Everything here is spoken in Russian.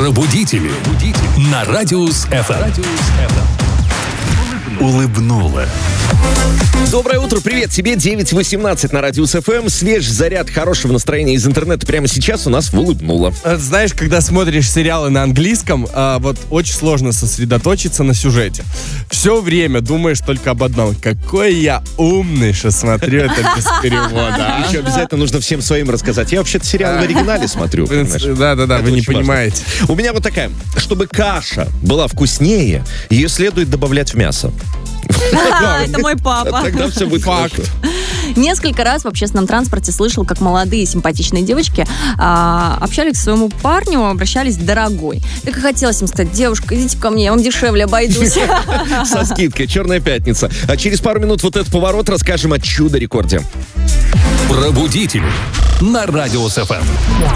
Пробудители. На Радиус ФМ. Улыбнула. Доброе утро, привет тебе, 9:18 на Радиус ФМ. Свежий заряд хорошего настроения из интернета прямо сейчас у нас в «Улыбнуло». Знаешь, когда смотришь сериалы на английском, вот очень сложно сосредоточиться на сюжете. Все время думаешь только об одном. Какой я умный, что смотрю это без перевода. Еще обязательно нужно всем своим рассказать. Я вообще-то сериал в оригинале смотрю. Да, вы не понимаете. У меня вот такая. Чтобы каша была вкуснее, ее следует добавлять в мясо. Это мой папа. Тогда все будет хорошо. Несколько раз в общественном транспорте слышал, как молодые симпатичные девочки общались к своему парню, обращались «дорогой». Так и хотелось им сказать: девушка, идите ко мне, я вам дешевле обойдусь. Со скидкой «Черная пятница». А через пару минут вот этот поворот расскажем о чудо-рекорде. Пробудители на Радиус ФМ.